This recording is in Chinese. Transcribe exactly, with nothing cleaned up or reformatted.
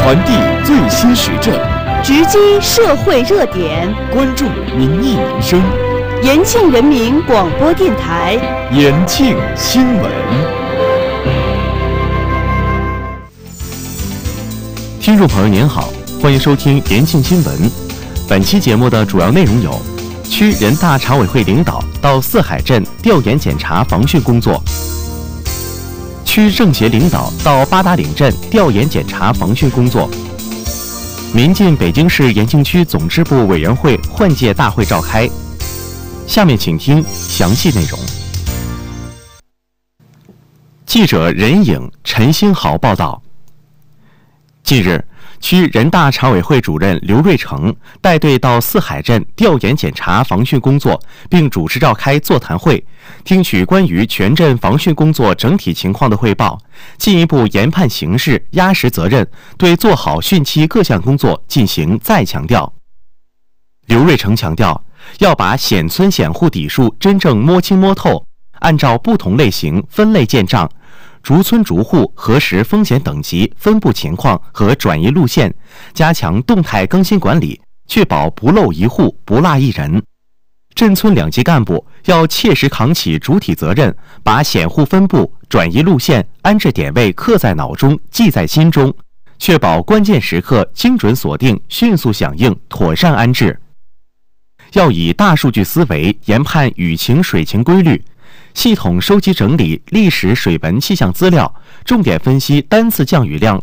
传递最新时政， 直击社会热点， 关注民意民生。 延庆人民广播电台， 延庆新闻。 听众朋友您好，欢迎收听延庆新闻。本期节目的主要内容有：区人大常委会领导到四海镇调研检查防汛工作；区政协领导到八达岭镇调研检查防汛工作；民进北京市延庆区总支部委员会换届大会召开。下面请听详细内容。记者任颖、陈星豪报道。近日，区人大常委会主任刘瑞成带队到四海镇调研检查防汛工作，并主持召开座谈会，听取关于全镇防汛工作整体情况的汇报，进一步研判形势，压实责任，对做好汛期各项工作进行再强调。刘瑞成强调，要把险村险户底数真正摸清摸透，按照不同类型分类建账，逐村逐户核实风险等级、分布情况和转移路线，加强动态更新管理，确保不漏一户、不落一人。镇村两级干部要切实扛起主体责任，把险户分布、转移路线、安置点位刻在脑中、记在心中，确保关键时刻精准锁定、迅速响应、妥善安置。要以大数据思维研判雨情水情规律，系统收集整理历史水文气象资料，重点分析单次降雨量